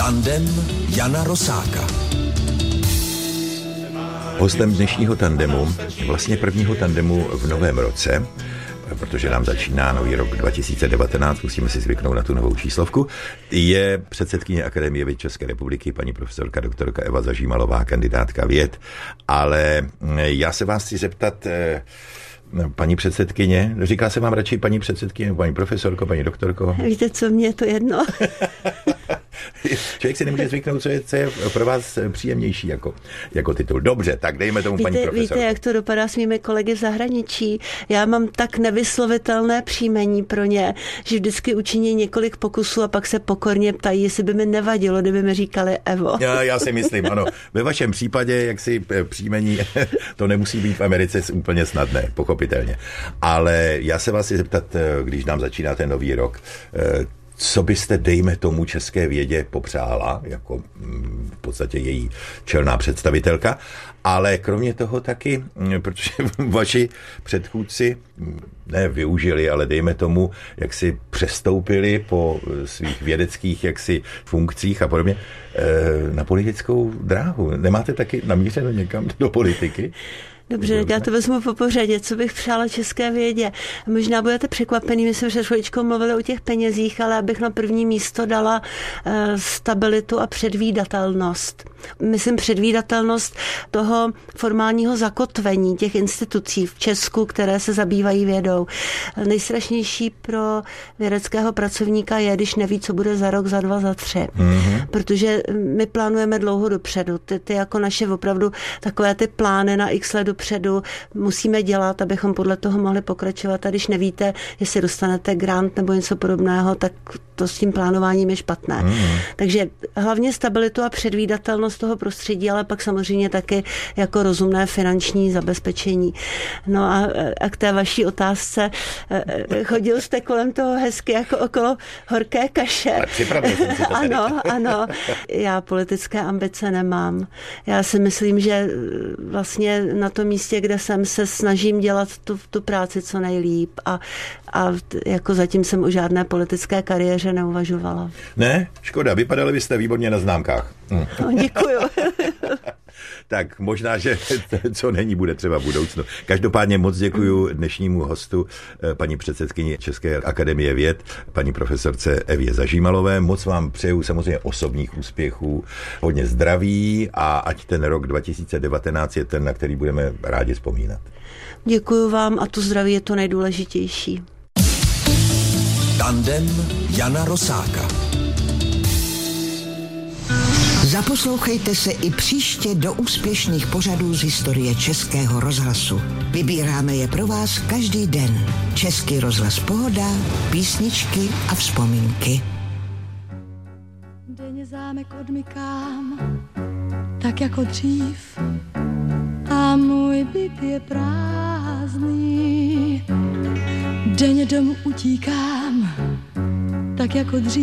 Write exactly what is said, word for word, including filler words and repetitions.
Tandem Jana Rosáka. Hostem dnešního tandemu, vlastně prvního tandemu v novém roce, protože nám začíná nový rok dva tisíce devatenáct, musíme si zvyknout na tu novou číslovku, je předsedkyně Akademie věd České republiky, paní profesorka doktorka Eva Zažímalová, kandidátka věd. Ale já se vás chci zeptat, paní předsedkyně, říká se vám radši paní předsedkyně, paní profesorko, paní doktorko? Víte co, mě je to jedno. Člověk si nemůže zvyknout, co je, co je pro vás příjemnější jako, jako titul. Dobře, tak dejme tomu víte, paní profesorko. Víte, jak to dopadá s mými kolegy v zahraničí? Já mám tak nevyslovitelné příjmení pro ně, že vždycky učiní několik pokusů a pak se pokorně ptají, jestli by mi nevadilo, kdyby mi říkali Evo. Já, já si myslím, ano. Ve vašem případě, jak si příjmení, to nemusí být v Americe úplně snadné, pochopitelně. Ale já se vás chci zeptat, když nám začíná ten nový rok, co byste, dejme tomu, české vědě popřála, jako v podstatě její čelná představitelka, ale kromě toho taky, protože vaši předchůdci ne využili, ale dejme tomu, jak si přestoupili po svých vědeckých jaksi funkcích a podobně na politickou dráhu. Nemáte taky namířeno někam do politiky? Dobře, tak já to vezmu po pořadě. Co bych přála české vědě? Možná budete překvapený, my jsme před chvíličkou mluvili o těch penězích, ale abych na první místo dala stabilitu a předvídatelnost. Myslím předvídatelnost toho formálního zakotvení těch institucí v Česku, které se zabývají vědou. Nejstrašnější pro vědeckého pracovníka je, když neví, co bude za rok, za dva, za tři. Mm-hmm. Protože my plánujeme dlouho dopředu. Ty, ty jako naše opravdu takové ty plány na x let dopředu musíme dělat, abychom podle toho mohli pokračovat. A když nevíte, jestli dostanete grant nebo něco podobného, tak to s tím plánováním je špatné. Mm. Takže hlavně stabilitu a předvídatelnost toho prostředí, ale pak samozřejmě taky jako rozumné finanční zabezpečení. No a, a k té vaší otázce, chodil jste kolem toho hezky jako okolo horké kaše. Ano, ano. Já politické ambice nemám. Já si myslím, že vlastně na tom místě, kde jsem, se snažím dělat tu, tu práci co nejlíp a, a jako zatím jsem o žádné politické kariéře neuvažovala. Ne? Škoda, vypadali byste výborně na známkách. Hm. No, děkuju. Tak možná, že co není, bude třeba v budoucnu. Každopádně moc děkuju dnešnímu hostu, paní předsedkyni České akademie věd, paní profesorce Evě Zažímalové. Moc vám přeju samozřejmě osobních úspěchů, hodně zdraví a ať ten rok dva tisíce devatenáct je ten, na který budeme rádi vzpomínat. Děkuju vám a to zdraví je to nejdůležitější. Tandem Jana Rosáka. Zaposlouchejte se i příště do úspěšných pořadů z historie Českého rozhlasu. Vybíráme je pro vás každý den. Český rozhlas Pohoda, písničky a vzpomínky. Denně zámek odmykám, tak jako dřív, a můj byt je prázdný. Denně domů utíkám, tak jako dřív.